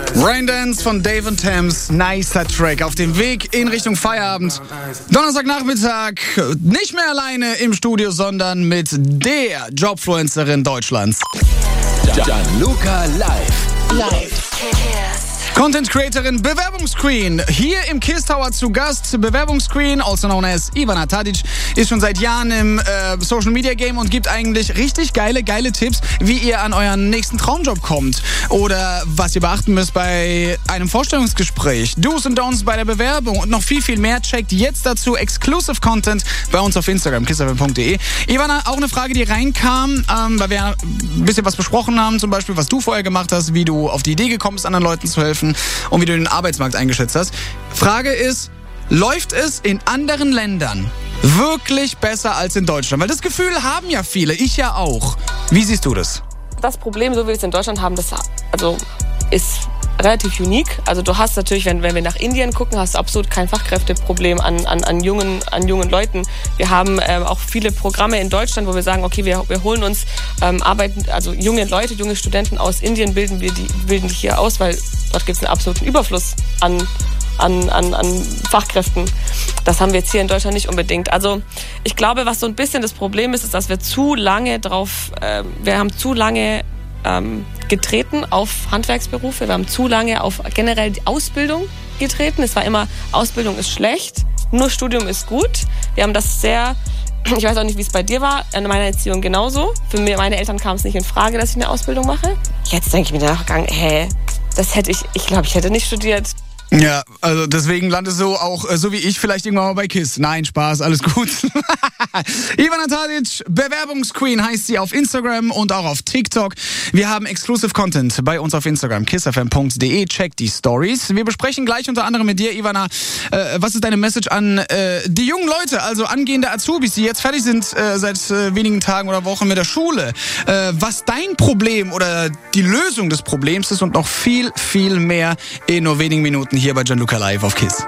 Raindance von Dave and Thames, nicer Track auf dem Weg in Richtung Feierabend. Donnerstagnachmittag, nicht mehr alleine im Studio, sondern mit der Jobfluencerin Deutschlands. Gianluca live. Content Creatorin, Bewerbungsqueen, hier im KISS Tower zu Gast. Bewerbungsqueen, also known as Ivana Tadic, ist schon seit Jahren im Social Media Game und gibt eigentlich richtig geile Tipps, wie ihr an euren nächsten Traumjob kommt oder was ihr beachten müsst bei einem Vorstellungsgespräch, Do's und Don'ts bei der Bewerbung und noch viel mehr. Checkt jetzt dazu Exclusive Content bei uns auf Instagram, kissfm.de. Ivana, auch eine Frage, die reinkam, weil wir ein bisschen was besprochen haben, zum Beispiel, was du vorher gemacht hast, wie du auf die Idee gekommen bist, anderen Leuten zu helfen und wie du den Arbeitsmarkt eingeschätzt hast. Frage ist, läuft es in anderen Ländern wirklich besser als in Deutschland? Weil das Gefühl haben ja viele, ich ja auch. Wie siehst du das? Das Problem, so wie wir es in Deutschland haben, das ist relativ unique. Also du hast natürlich, wenn wir nach Indien gucken, hast du absolut kein Fachkräfteproblem an jungen Leuten. Wir haben auch viele Programme in Deutschland, wo wir sagen, okay, wir holen uns junge Leute, junge Studenten aus Indien, bilden die hier aus, weil dort gibt es einen absoluten Überfluss an Fachkräften. Das haben wir jetzt hier in Deutschland nicht unbedingt. Also ich glaube, was so ein bisschen das Problem ist, dass wir haben zu lange getreten auf Handwerksberufe. Wir haben zu lange auf generell die Ausbildung getreten. Es war immer, Ausbildung ist schlecht, nur Studium ist gut. Wir haben das ich weiß auch nicht, wie es bei dir war, in meiner Erziehung genauso. Für meine Eltern kam es nicht in Frage, dass ich eine Ausbildung mache. Jetzt denke ich mir nachgegangen, ich glaube, ich hätte nicht studiert. Ja, also deswegen landest du auch, so wie ich, vielleicht irgendwann mal bei KISS. Nein, Spaß, alles gut. Ivana Tadic, Bewerbungsqueen heißt sie auf Instagram und auch auf TikTok. Wir haben Exclusive Content bei uns auf Instagram, kissfm.de. Checkt die Stories. Wir besprechen gleich unter anderem mit dir, Ivana, was ist deine Message an die jungen Leute, also angehende Azubis, die jetzt fertig sind seit wenigen Tagen oder Wochen mit der Schule. Was dein Problem oder die Lösung des Problems ist und noch viel mehr in nur wenigen Minuten hier bei Gianluca Live auf KISS.